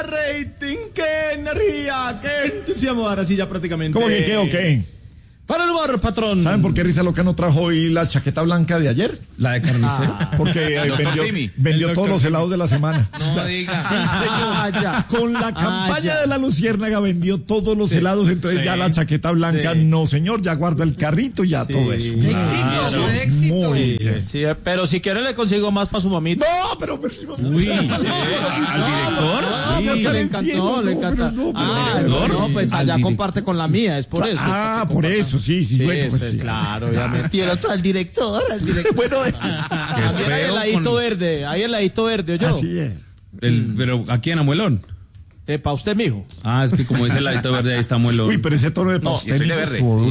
rating, qué energía, qué entusiasmo. Ahora sí ya prácticamente. ¿Cómo que qué o qué? Para el humor, patrón. ¿Saben por qué Risa Loca no trajo hoy la chaqueta blanca de ayer? La de carnicero. Porque vendió todos los helados de la semana. No digas. Sí, señor. Con la campaña de la Luciérnaga vendió todos los helados, entonces ya la chaqueta blanca, no señor, ya guarda el carrito, ya todo eso. Éxito. Muy bien. Sí, pero si quiere le consigo más para su mamita. No, pero Uy, ¿al director? Porque le encantó, le encanta. No, pues allá comparte con la mía, es por eso. Ah, por eso, sí, bueno, pues sí. Claro, obviamente. Y el otro al director. Bueno, también hay el ladito verde, ¿oyó? Así es. Pero aquí en Amuelón. Para usted, mijo. Ah, es que como dice el ladito verde, ahí está Amuelón. Uy, pero ese tono de No, estoy de verde.